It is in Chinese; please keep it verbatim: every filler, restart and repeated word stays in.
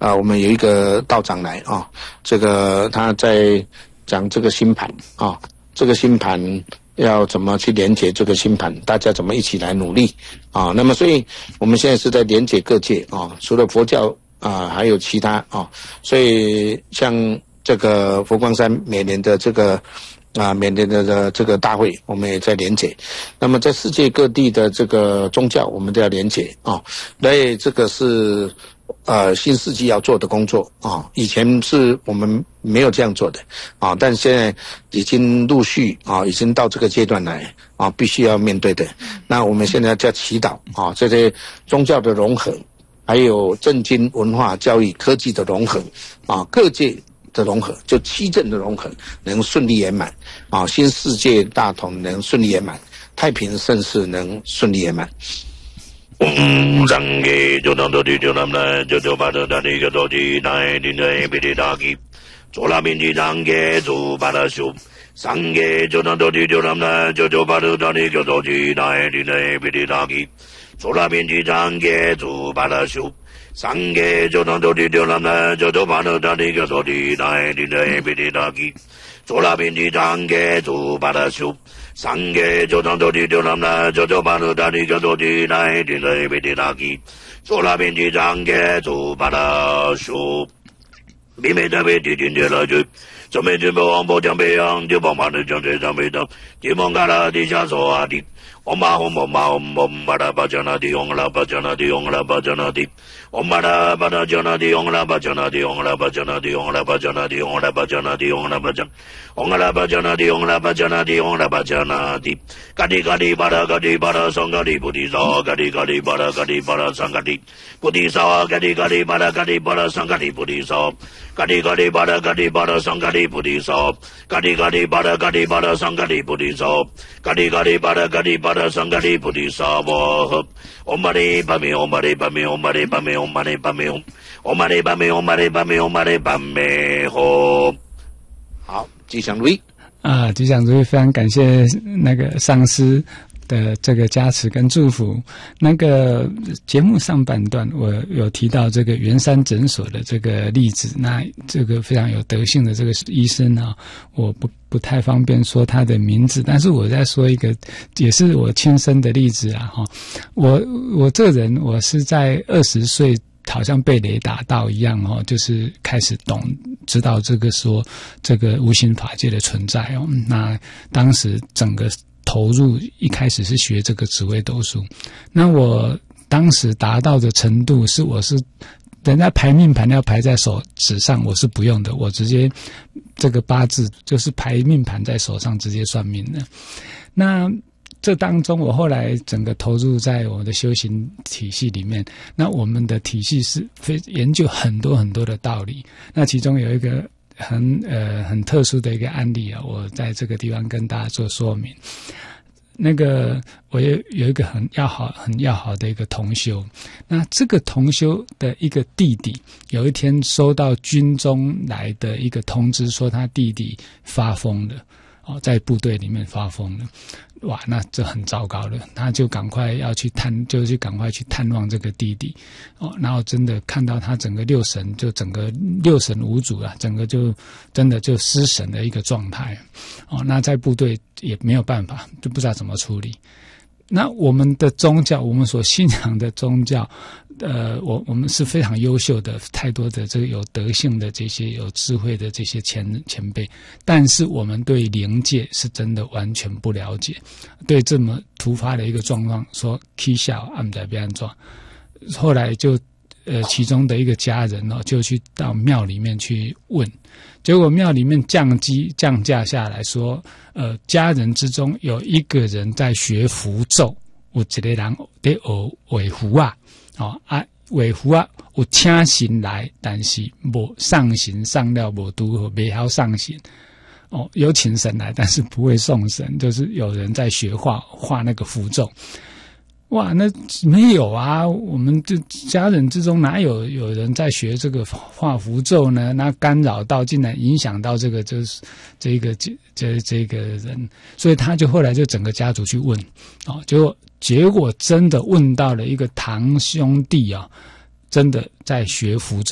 啊，我们有一个道长来啊，这个他在讲这个星盘啊，这个星盘要怎么去连结这个星盘，大家怎么一起来努力啊？那么所以我们现在是在连结各界啊，除了佛教啊，还有其他啊，所以像这个佛光山每年的这个啊，每年的的这个大会，我们也在连结。那么在世界各地的这个宗教，我们都要连结啊。所以这个是呃新世纪要做的工作啊。以前是我们没有这样做的啊，但现在已经陆续啊，已经到这个阶段来啊，必须要面对的。那我们现在在祈祷啊，这些宗教的融合，还有政经文化、教育、科技的融合啊，各界的融合，就七政的融合能顺利圆满啊，新世界大同能顺利圆满，太平盛世能顺利圆满。 嗡上给就当多地就那么就就把这那里个多地来领着比的大吉，做那边的上给就把它修，上给就当多地就那么就就把这那里个多地来领着比的大吉，做那边的上给就把它修。上给就当多地就那么就就把那那里个多地来领着比的大吉，做那边的上给就把它修。上给就当多地就那么就就把那那里个多地来领着比的大吉，做那边的上给就把它修。妹妹在被地听见了就，准备准备往北江北洋，就帮忙的江水上北的，地方干了地下说啊地。Om ma om om ma om om bada bajana di ong la bajana di ong la bajana di om bada bada jana di ong la bajana di ong la bajana di ong la bajana di ong la bajana di ong la bajana ong la bajana di ong la bajana di ong la bajana di kadi kadi bada kadi bada sangadi budi sa kadi kadi bada kadi bada sangadi budi sa kadi kadi bada kadi bada sangadi budi sa kadi kadi bada kadi bada sangadi budi sa kadi kadi bada kadi bada sangadi budi sa kadi kadi bada kadi bada Sangari Buddhi Sava Omare Bame Omare Bame Omare Bame Omare Bame Omare Bame Omare Bame Omare Bame Ho 好，吉祥如意啊，吉祥如意，非常感谢那个上师的这个加持跟祝福。那个节目上半段我有提到这个圆山诊所的这个例子，那这个非常有德性的这个医生啊，我不不太方便说他的名字，但是我在说一个也是我亲身的例子啊哈。我我这个人我是在二十岁好像被雷打到一样哦，就是开始懂知道这个说这个无形法界的存在哦。那当时整个投入一开始是学这个紫微斗数，那我当时达到的程度是我是人家排命盘要排在手指上，我是不用的，我直接这个八字就是排命盘在手上直接算命的。那这当中我后来整个投入在我的修行体系里面，那我们的体系是非研究很多很多的道理，那其中有一个很呃很特殊的一个案例啊，我在这个地方跟大家做说明。那个我有有一个很要好很要好的一个同修，那这个同修的一个弟弟有一天收到军中来的一个通知，说他弟弟发疯了哦，在部队里面发疯了。哇，那这很糟糕了，他就赶快要去探，就去赶快去探望这个弟弟哦，然后真的看到他整个六神就整个六神无主啊，整个就真的就失神的一个状态哦。那在部队也没有办法，就不知道怎么处理。那我们的宗教，我们所信仰的宗教，呃，我我们是非常优秀的，太多的这个有德性的这些有智慧的这些前前辈，但是我们对灵界是真的完全不了解，对这么突发的一个状况，说起笑按在别安装，后来就呃其中的一个家人哦，就去到庙里面去问。结果庙里面降机降价下来说，呃，家人之中有一个人在学符咒，有一个人在学画符啊，哦啊，画符啊有请神来，但是无上神上了无拄好，没好上神。哦，有请神来，但是不会送神，就是有人在学画画那个符咒。哇，那没有啊！我们这家人之中哪有有人在学这个画符咒呢？那干扰到，竟然影响到这个就是这个这这这个人，所以他就后来就整个家族去问，哦，结果结果真的问到了一个堂兄弟啊，真的在学符咒。